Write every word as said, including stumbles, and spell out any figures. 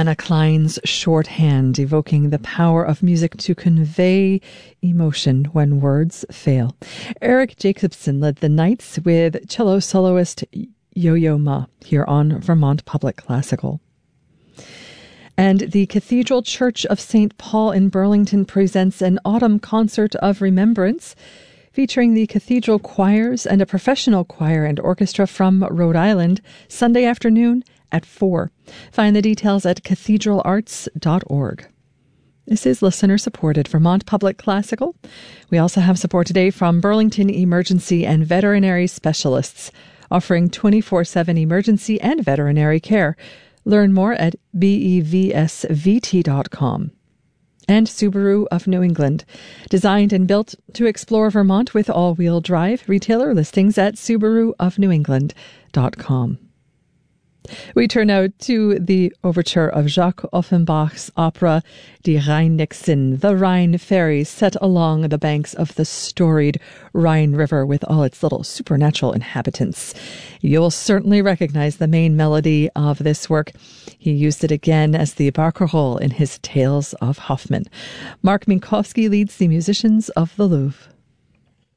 Anna Klein's shorthand, evoking the power of music to convey emotion when words fail. Eric Jacobson led the nights with cello soloist Yo-Yo Ma here on Vermont Public Classical. And the Cathedral Church of Saint Paul in Burlington presents an autumn concert of remembrance featuring the cathedral choirs and a professional choir and orchestra from Rhode Island, Sunday afternoon at four. Find the details at cathedral arts dot org. This is listener-supported Vermont Public Classical. We also have support today from Burlington Emergency and Veterinary Specialists, offering twenty-four seven emergency and veterinary care. Learn more at B E V S V T dot com. And Subaru of New England, designed and built to explore Vermont with all-wheel drive. Retailer listings at subaru of new england dot com. We turn now to the overture of Jacques Offenbach's opera Die Rheinnixen, the Rhine Fairies, set along the banks of the storied Rhine River with all its little supernatural inhabitants. You'll certainly recognize the main melody of this work. He used it again as the barcarolle in his Tales of Hoffmann. Mark Minkowski leads the musicians of the Louvre.